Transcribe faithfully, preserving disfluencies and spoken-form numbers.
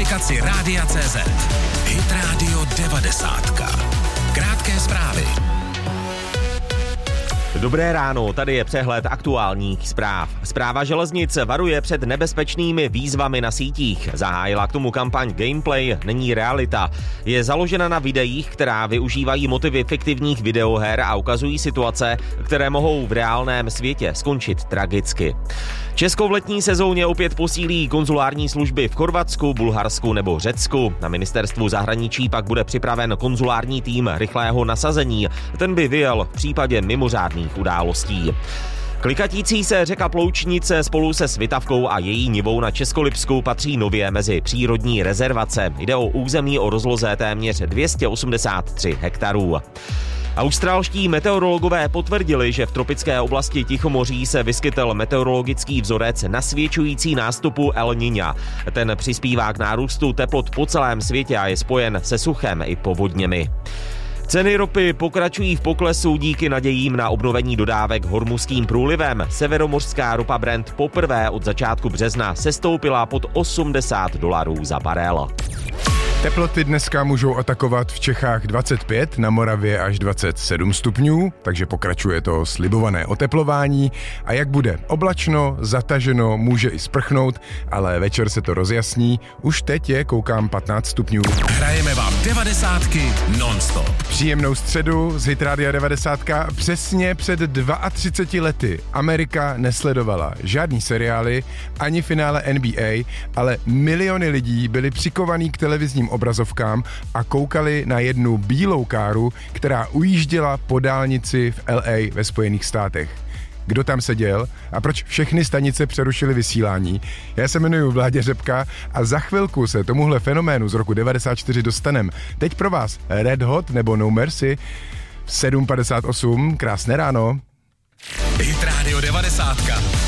aplikaci Rádia tečka cé zet. Hit Radio devadesát. Krátké zprávy. Dobré ráno, tady je přehled aktuálních zpráv. Správa železnic varuje před nebezpečnými výzvami na sítích. Zahájila k tomu kampaň Gameplay není realita. Je založena na videích, která využívají motivy fiktivních videoher a ukazují situace, které mohou v reálném světě skončit tragicky. Česko v letní sezóně opět posílí konzulární služby v Chorvatsku, Bulharsku nebo Řecku. Na ministerstvu zahraničí pak bude připraven konzulární tým rychlého nasazení. Ten by vyjel v případě mimořádných událostí. Klikatící se řeka Ploučnice spolu se Svitavkou a její nivou na Českolipsku patří nově mezi přírodní rezervace. Jde o území o rozloze téměř dvě stě osmdesát tři hektarů. Australští meteorologové potvrdili, že v tropické oblasti Tichomoří se vyskytl meteorologický vzorec nasvědčující nástupu El Niña. Ten přispívá k nárůstu teplot po celém světě a je spojen se suchem i povodněmi. Ceny ropy pokračují v poklesu díky nadějím na obnovení dodávek Hormuzským průlivem. Severomořská ropa Brent poprvé od začátku března sestoupila pod osmdesát dolarů za barel. Teploty dneska můžou atakovat v Čechách dvacet pět, na Moravě až dvacet sedm stupňů, takže pokračuje to slibované oteplování. A jak bude? Oblačno, zataženo, může i sprchnout, ale večer se to rozjasní. Už teď je, koukám, patnáct stupňů. Hrajeme vám devadesátky non-stop. Příjemnou středu z Hit Rádia devadesát. Přesně před třiceti dvěma lety Amerika nesledovala žádný seriály, ani finále N B A, ale miliony lidí byli přikovaní k televizním obrazovkám a koukali na jednu bílou káru, která ujížděla po dálnici v L A ve Spojených státech. Kdo tam seděl a proč všechny stanice přerušily vysílání? Já se jmenuji Vládě Řepka a za chvilku se tomuhle fenoménu z roku devadesát čtyři dostanem. Teď pro vás Red Hot nebo No Mercy v sedm padesát osm. Krásné ráno. Hit Radio devadesát.